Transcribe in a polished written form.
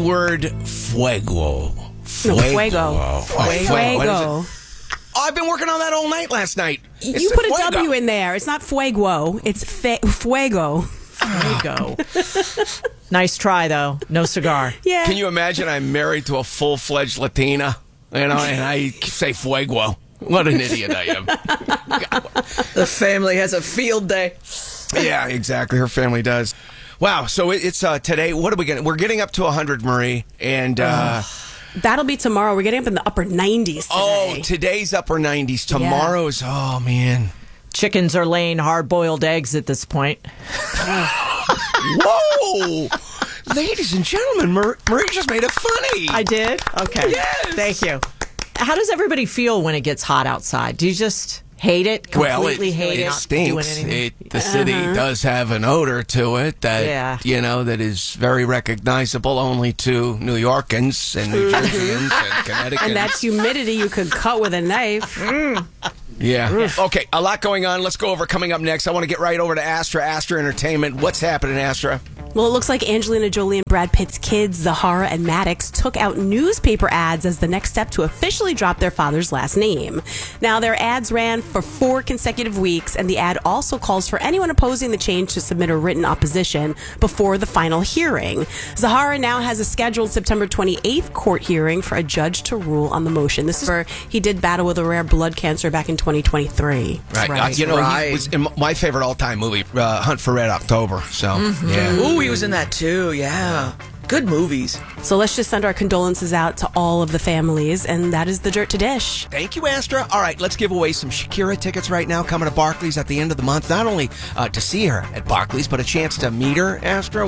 word fuego. Fuego. Oh, I've been working on that all night last night. You put a W in there. It's not fuego. It's fuego. Fuego. Nice try, though. No cigar. Yeah. Can you imagine I'm married to a full-fledged Latina, and I say fuego? What an idiot I am. The family has a field day. Yeah, exactly. Her family does. Wow. So it's today. What are we getting? We're getting up to 100, Marie, and that'll be tomorrow. We're getting up in the upper 90s today. Today's upper 90s. Tomorrow's, oh man. Chickens are laying hard-boiled eggs at this point. Whoa! Ladies and gentlemen, Marie just made it funny. I did? Okay. Yes. Thank you. How does everybody feel when it gets hot outside? Do you just hate it? Completely hate it? It not doing stinks. anything? The city does have an odor to it that, Yeah. that is very recognizable only to New Yorkans and New Jerseyans and Connecticutans. And that humidity you could cut with a knife. Yeah. Okay, a lot going on. Let's go over coming up next. I want to get right over to Astra Entertainment. What's happening, Astra? Well, it looks like Angelina Jolie and Brad Pitt's kids, Zahara and Maddox, took out newspaper ads as the next step to officially drop their father's last name. Now, their ads ran for 4 consecutive weeks, and the ad also calls for anyone opposing the change to submit a written opposition before the final hearing. Zahara now has a scheduled September 28th court hearing for a judge to rule on the motion. This is where he did battle with a rare blood cancer back in 2023. Right. He was in my favorite all-time movie, Hunt for Red October. So, yeah. Ooh, he was in that too, yeah. Good movies. So let's just send our condolences out to all of the families, and that is the Dirt to Dish. Thank you, Astra. All right, let's give away some Shakira tickets right now coming to Barclays at the end of the month. Not only to see her at Barclays, but a chance to meet her, Astra.